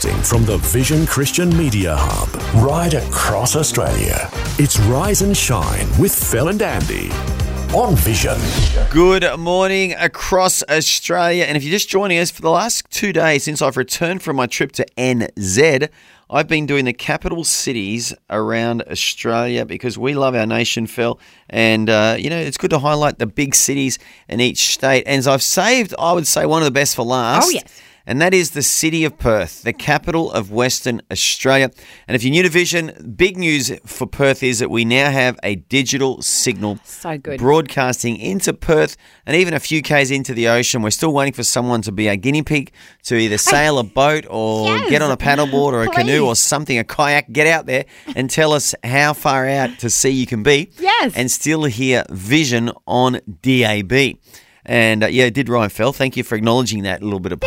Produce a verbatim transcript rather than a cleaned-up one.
Broadcasting from the Vision Christian Media Hub, right across Australia. It's Rise and Shine with Phil and Andy on Vision. Good morning across Australia. And if you're just joining us, for the last two days since I've returned from my trip to N Z, I've been doing the capital cities around Australia because we love our nation, Phil. And, uh, you know, it's good to highlight the big cities in each state. And I've saved, I would say, one of the best for last. Oh, yes. And that is the city of Perth, the capital of Western Australia. And if you're new to Vision, big news for Perth is that we now have a digital signal So good. broadcasting into Perth and even a few k's into the ocean. We're still waiting for someone to be a guinea pig to either sail a boat or Yes. get on a paddleboard or a canoe Please. or something, a kayak. Get out there and tell us how far out to sea you can be. Yes. And still hear Vision on D A B. And uh, yeah, it did rhyme, Phil. Thank you for acknowledging that little bit of